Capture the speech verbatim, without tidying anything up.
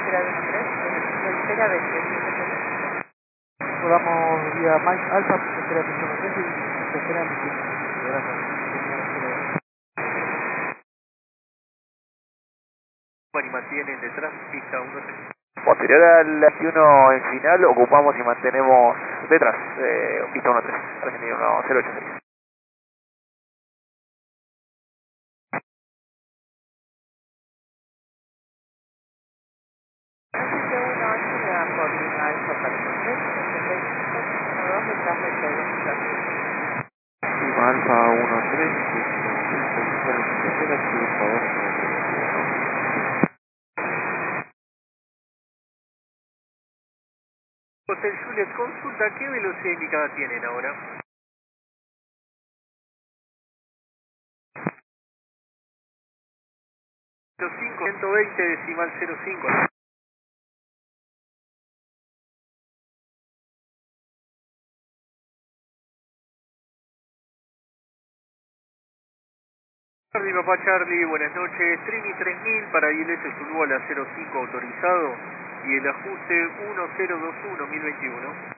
Podamos vía Mike Alfa, espera atención a tres y se espera en Bueno, y mantienen detrás pista uno tres. Posterior al veintiuno en final, ocupamos y mantenemos detrás, eh, pista uno tres, Argentina uno cero ocho seis. Alfa uno tres, por favor. Hotel Juliet, consulta, ¿qué velocidad indicada tienen ahora? cero cinco, ciento veinte decimal cero cinco. Charlie, papá Charlie, buenas noches. Trini tres mil para I L S Zuluala cero cinco autorizado y el ajuste uno cero dos uno mil veintiuno.